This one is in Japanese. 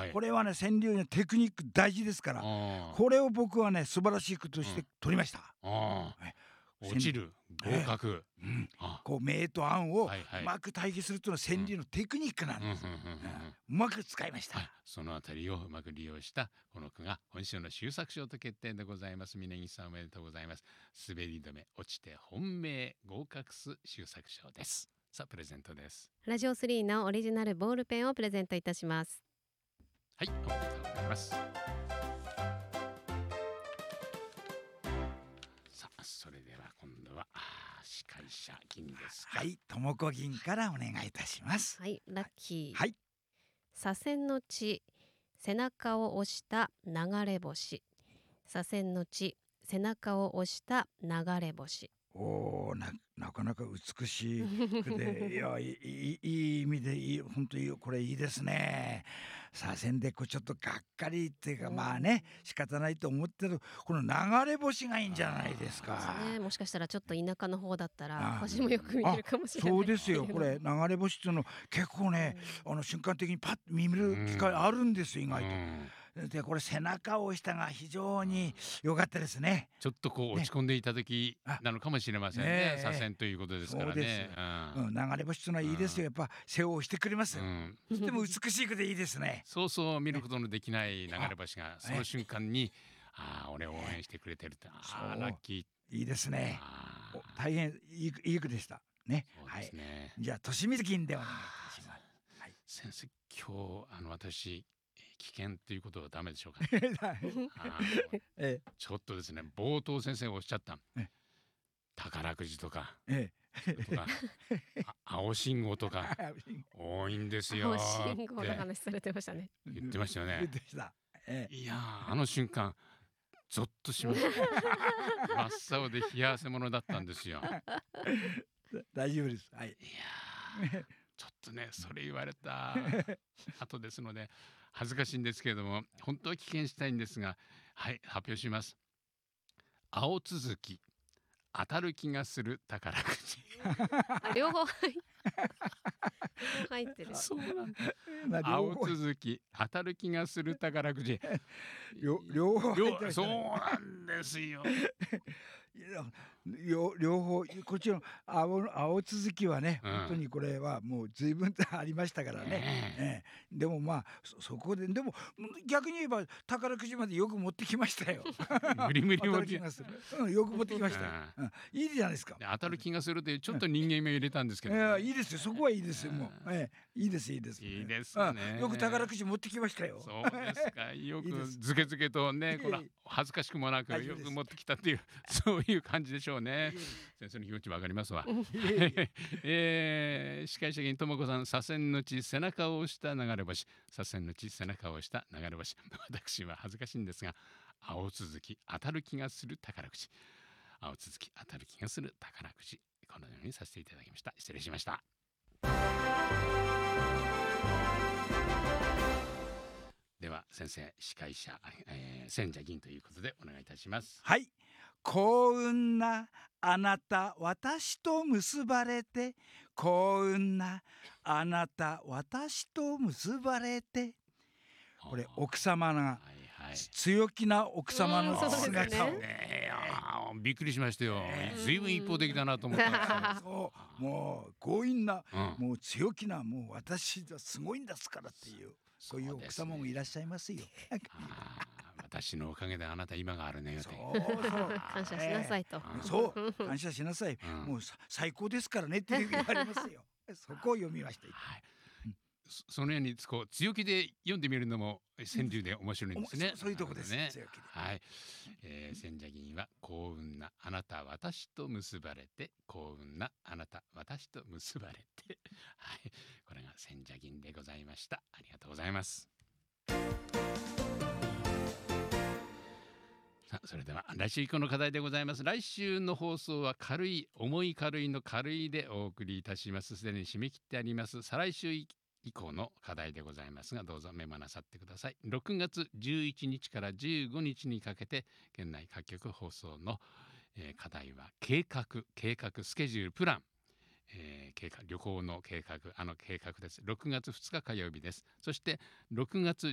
はい、 これはね川柳のテクニック大事ですから、これを僕はね素晴らしいこととして取りました。 落ちる、合格、 こう名と案をはいはいうまく対比するというのは川柳のテクニックなんです。うまく使いました。 そのあたりをうまく利用したこの句が今週の秀作賞と決定でございます。峯岸さんおめでとうございます。滑り止め落ちて本命合格す秀作賞です。さあプレゼントです。 ラジオ3のオリジナルボールペンをプレゼントいたします。 はい、おめでとうございます。さあそれでは今度は司会者銀ですか。 はい、ともこ銀からお願いいたします。 はい、ラッキー。 はい。 左遷の地、背中を押した流れ星。左遷の地、背中を押した流れ星。 なかなか美しくでいい意味で本当にこれいいですね。左遷でちょっとがっかりっていうか、まあね仕方ないと思ってるこの流れ星がいいんじゃないですか。 もしかしたらちょっと田舎の方だったら星もよく見えるかもしれない。 そうですよ。これ流れ星っていうの結構ね、瞬間的にパッと見る機会あるんですよ、意外と。でこれ背中を押したが非常に良かったですね。 ちょっと落ち込んでいた時なのかもしれませんね。左遷ということですからね。 流れ星というのはいいですよ。やっぱ背を押してくれます。とても美しくていいですね。 そうそう見ることのできない流れ星がその瞬間に俺を応援してくれてるってラッキー。 いいですね。大変いい句でしたね。はい。じゃあ利光銀でお願いいたします。 先生今日私危険ということはダメでしょうか。ちょっとですね冒頭先生がおっしゃった宝くじとか青信号とか多いんですよ。 青信号の話されてましたね。 言ってましたよね。いや瞬間ゾッとしました。真っ青で冷や汗ものだったんですよ。 大丈夫です。はい。 いやちょっとねそれ言われた後ですので恥ずかしいんですけれども本当は危険したいんですが、はい発表します。青続き当たる気がする宝くじ。 両方入ってる。 そうなんだ。青続き当たる気がする宝くじ。 両方そうなんですよ。 両方こっちの青続きはね、本当にこれはもう随分ありましたからね。でもまあそこででも逆に言えば宝くじまでよく持ってきましたよ。 無理無理持ってきます。よく持ってきましたよ。いいじゃないですか。 当たる気がするってちょっと人間味を入れたんですけど。 いいですよ。そこはいいですよ。もういいですいいです。 いいですね。 よく宝くじ持ってきましたよ。 そうですか。よくずけずけとねこれ恥ずかしくもなくよく持ってきたっていうそういう感じでしょうね。先生の気持ちわかりますわ。司会者銀ともこさん、左遷の地背中を押した流れ星。左遷の地背中を押した流れ星。私は恥ずかしいんですが青続き当たる気がする宝くじ。青続き当たる気がする宝くじ。このようにさせていただきました。失礼しました。では先生司会者、千社銀ということでお願いいたします。 はい。幸運なあなた私と結ばれて、幸運なあなた私と結ばれて。これ奥様が強気な奥様の姿をびっくりしましたよ。随分一方的だなと思ったんですよ。 そうもう強引な、もう強気な、もう私はすごいんですからっていう、そういう奥様もいらっしゃいますよ。 私のおかげであなた今があるねよって。 感謝しなさいと。 そう感謝しなさい。もう最高ですからねって言われますよ。そこを読みました。 そのように強気で読んでみるのも川柳で面白いんですね。 そういうとこですね。 はい。千社銀は幸運なあなた私と結ばれて、幸運なあなた私と結ばれて。はい。これが千社銀でございました。ありがとうございます。それでは来週以降の課題でございます。来週の放送は軽い重い軽いの軽いでお送りいたします。すでに締め切ってあります。再来週以降の課題でございますが、どうぞメモなさってください。6月11日から15日にかけて県内各局放送の、課題は計画スケジュールプラン、旅行の計画計画です。6月2日火曜日です。そして6月